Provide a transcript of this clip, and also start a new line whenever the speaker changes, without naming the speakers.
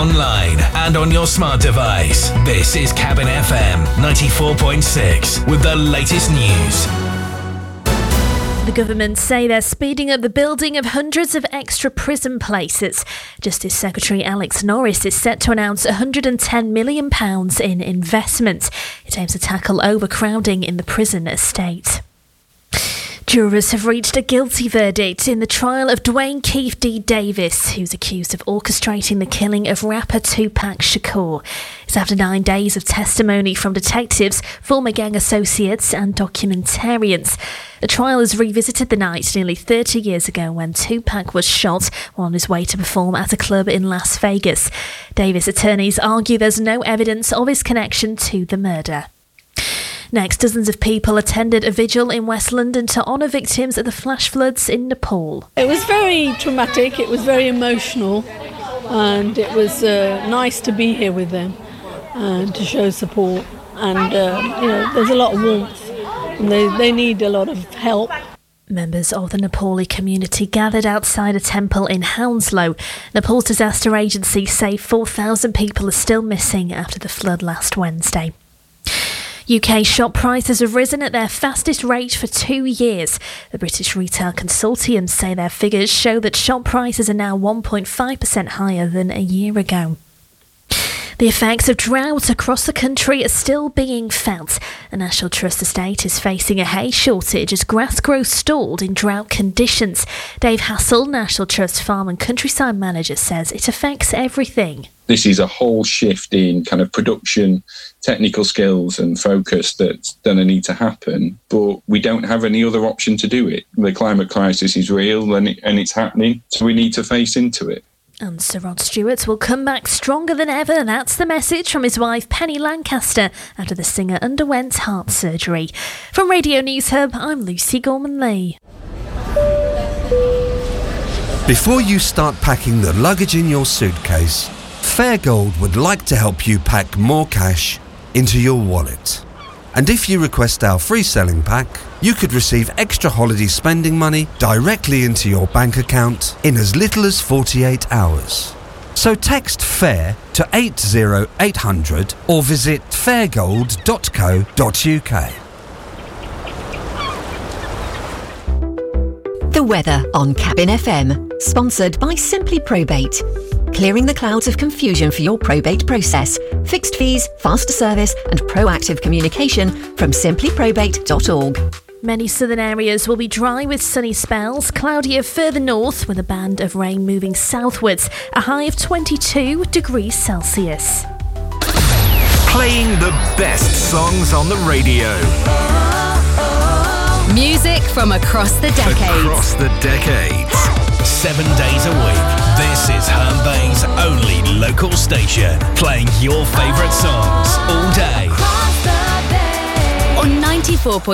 online and on your smart device. This is Cabin FM 94.6 with the latest news.
The government say they're speeding up the building of hundreds of extra prison places. Justice Secretary Alex Norris is set to announce £110 million in investment. It aims to tackle overcrowding in the prison estate. Jurors have reached a guilty verdict in the trial of Dwayne Keith D. Davis, who's accused of orchestrating the killing of rapper Tupac Shakur. It's after 9 days of testimony from detectives, former gang associates and documentarians. The trial has revisited the night nearly 30 years ago when Tupac was shot while on his way to perform at a club in Las Vegas. Davis attorneys argue there's no evidence of his connection to the murder. Next, dozens of people attended a vigil in West London to honour victims of the flash floods in Nepal.
It was very traumatic, it was very emotional, and it was nice to be here with them and to show support. And, there's a lot of warmth and they need a lot of help.
Members of the Nepali community gathered outside a temple in Hounslow. Nepal's disaster agency say 4,000 people are still missing after the flood last Wednesday. UK shop prices have risen at their fastest rate for 2 years. The British Retail Consortium say their figures show that shop prices are now 1.5% higher than a year ago. The effects of drought across the country are still being felt. The National Trust estate is facing a hay shortage as grass grows stalled in drought conditions. Dave Hassel, National Trust Farm and Countryside Manager, says it affects everything.
This is a whole shift in kind of production, technical skills and focus that's going to need to happen, but we don't have any other option to do it. The climate crisis is real and it's happening, so we need to face into it.
And Sir Rod Stewart will come back stronger than ever. That's the message from his wife Penny Lancaster after the singer underwent heart surgery. From Radio News Hub, I'm Lucy Gorman-Lee.
Before you start packing the luggage in your suitcase, Fairgold would like to help you pack more cash into your wallet. And if you request our free selling pack, you could receive extra holiday spending money directly into your bank account in as little as 48 hours. So text FAIR to 80800 or visit fairgold.co.uk.
The weather on Cabin FM, sponsored by Simply Probate. Clearing the clouds of confusion for your probate process. Fixed fees, faster service and proactive communication from simplyprobate.org.
Many southern areas will be dry with sunny spells, cloudier further north with a band of rain moving southwards, a high of 22 degrees Celsius.
Playing the best songs on the radio.
Music from across the decades.
Across the decades. 7 days a week. This is Herne Bay's only local station, playing your favourite songs all day.
On 94.6